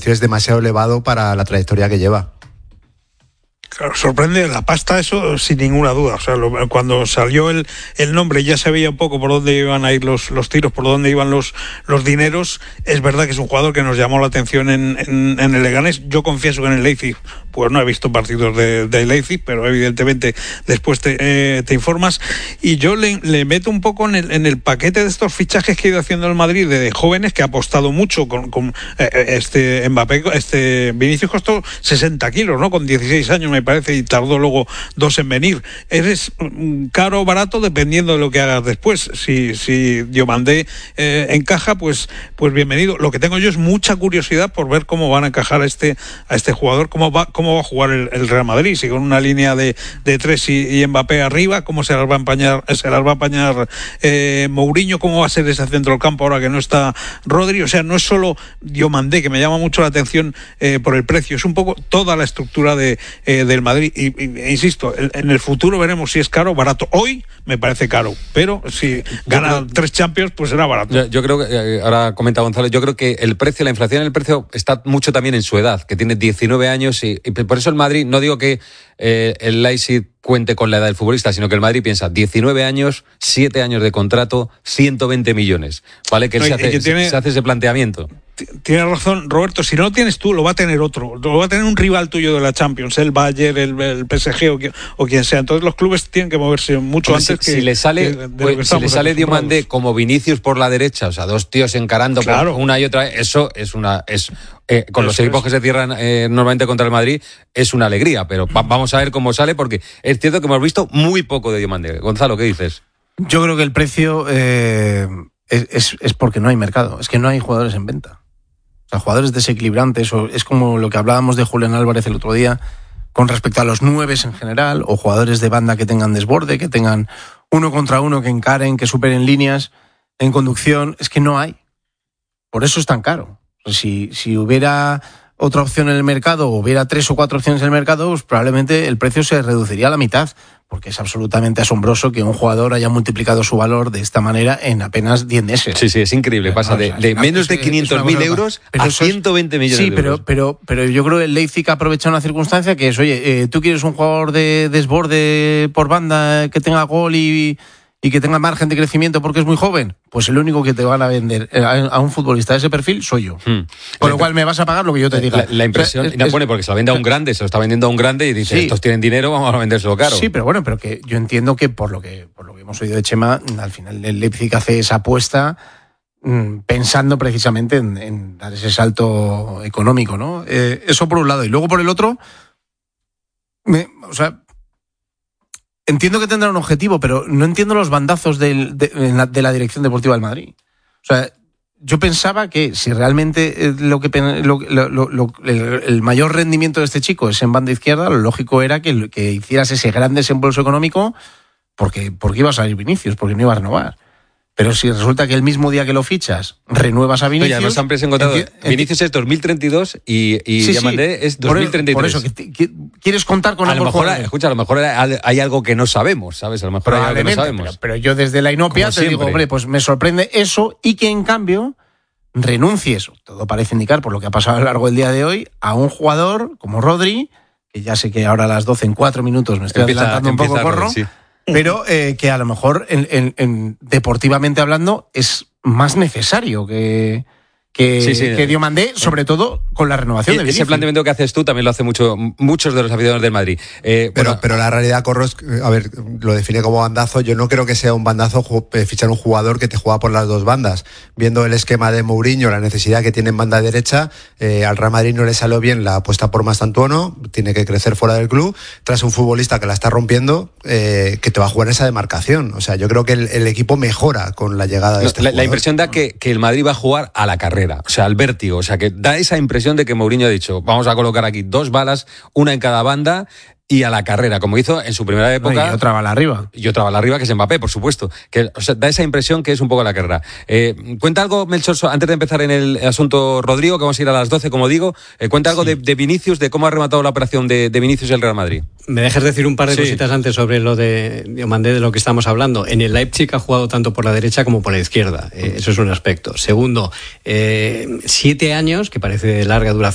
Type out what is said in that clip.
precio es demasiado elevado para la trayectoria que lleva. Claro, sorprende la pasta, eso sin ninguna duda. O sea, cuando salió el nombre ya se veía un poco por dónde iban a ir los tiros, por dónde iban los dineros. Es verdad que es un jugador que nos llamó la atención en el Leganés. Yo confieso que en el Leipzig pues no he visto partidos de Leipzig, pero evidentemente después te informas. Y yo le meto un poco en el paquete de estos fichajes que ha ido haciendo el Madrid de jóvenes, que ha apostado mucho con Mbappé. Vinicius costó 60 kilos, ¿no? Con 16 años me parece, y tardó luego 2 en venir. Eres caro o barato dependiendo de lo que hagas después. Si Diomandé encaja, pues bienvenido. Lo que tengo yo es mucha curiosidad por ver cómo van a encajar a este jugador, cómo va a jugar el Real Madrid, si con una línea de 3 y Mbappé arriba, cómo se las va a apañar Mourinho, cómo va a ser ese centro del campo ahora que no está Rodri. O sea, no es solo Diomandé, que me llama mucho la atención por el precio, es un poco toda la estructura del Madrid. Y insisto, en el futuro veremos si es caro o barato. Hoy me parece caro, pero si gana 3 Champions, pues será barato. Yo creo que, ahora comenta Gonzalo, yo creo que el precio, la inflación en el precio está mucho también en su edad, que tiene 19 años y por eso el Madrid, no digo que el Leipzig cuente con la edad del futbolista, sino que el Madrid piensa 19 años, 7 años de contrato, 120 millones, ¿vale? Que él se hace ese planteamiento. Tienes razón, Roberto, si no lo tienes tú, lo va a tener otro, lo va a tener un rival tuyo de la Champions, el Bayern, el PSG o quien sea. Entonces los clubes tienen que moverse mucho antes si le sale Diomandé como Vinicius por la derecha, o sea, 2 tíos encarando por una y otra vez, eso con los equipos que se cierran normalmente contra el Madrid, es una alegría, pero vamos a ver cómo sale, porque es cierto que hemos visto muy poco de Diomandé. Gonzalo, ¿qué dices? Yo creo que el precio es porque no hay mercado, es que no hay jugadores en venta. O sea, jugadores desequilibrantes, o es como lo que hablábamos de Julián Álvarez el otro día con respecto a los 9 en general, o jugadores de banda que tengan desborde, que tengan 1 contra 1, que encaren, que superen líneas en conducción. Es que no hay. Por eso es tan caro. Si hubiera otra opción en el mercado, o hubiera 3 o 4 opciones en el mercado, pues probablemente el precio se reduciría a la mitad, porque es absolutamente asombroso que un jugador haya multiplicado su valor de esta manera en apenas 10 meses. Sí, es increíble. Pasa de menos de 500.000 euros a 120 millones de euros. Sí, pero yo creo que el Leipzig aprovecha una circunstancia que es, oye, tú quieres un jugador de desborde por banda que tenga gol y que tenga margen de crecimiento porque es muy joven, pues el único que te van a vender a un futbolista de ese perfil soy yo. Con lo cual me vas a pagar lo que yo te diga. La impresión, porque se lo vende a un grande, se lo está vendiendo a un grande y dice, estos tienen dinero, vamos a vendérselo caro. Sí, pero que yo entiendo que por lo que hemos oído de Chema, al final el Leipzig hace esa apuesta pensando precisamente en dar ese salto económico, ¿no? Eso por un lado. Y luego por el otro, entiendo que tendrá un objetivo, pero no entiendo los bandazos de la Dirección Deportiva del Madrid. O sea, yo pensaba que si realmente el mayor rendimiento de este chico es en banda izquierda, lo lógico era que hicieras ese gran desembolso económico porque iba a salir Vinicius, porque no iba a renovar. Pero si resulta que el mismo día que lo fichas, renuevas a Vinicius... Oye, nos han encontrado. Vinicius es 2032 y Diomandé es 2033. Por eso, ¿quieres contar con a lo mejor, escucha, a lo mejor hay algo que no sabemos, ¿sabes? A lo mejor hay algo que no sabemos. Pero yo desde la inopia te digo, hombre, pues me sorprende eso, y que en cambio renuncies, todo parece indicar por lo que ha pasado a lo largo del día de hoy, a un jugador como Rodri, que ya sé que ahora a las 12 en 4 minutos me estoy adelantando un poco, corro... Sí. Pero que a lo mejor en deportivamente hablando es más necesario que Diomandé, sobre todo con la renovación de Vinicius. Ese planteamiento que haces tú también lo hacen muchos de los aficionados del Madrid. Pero la realidad, Corros, a ver, lo define como bandazo. Yo no creo que sea un bandazo fichar un jugador que te juega por las 2 bandas. Viendo el esquema de Mourinho, la necesidad que tiene en banda derecha, al Real Madrid no le salió bien la apuesta por Mastantuono, tiene que crecer fuera del club, tras un futbolista que la está rompiendo, que te va a jugar esa demarcación. O sea, yo creo que el equipo mejora con la llegada de este jugador. La impresión da que el Madrid va a jugar a la carrera. O sea, al vértigo. O sea, que da esa impresión de que Mourinho ha dicho, vamos a colocar aquí 2 balas, una en cada banda, y a la carrera, como hizo en su primera época. Y otra bala arriba. Y otra bala arriba, que es Mbappé, por supuesto. O sea, da esa impresión que es un poco a la carrera. Cuenta algo, Melchor, antes de empezar en el asunto Rodrigo, que vamos a ir a las 12, como digo. Cuenta algo de Vinicius, de cómo ha rematado la operación de Vinicius el Real Madrid. ¿Me dejas decir un par de cositas antes sobre lo de Diomandé, de lo que estamos hablando? En el Leipzig ha jugado tanto por la derecha como por la izquierda. Eso es un aspecto. Segundo, 7 años, que parece de larga duración,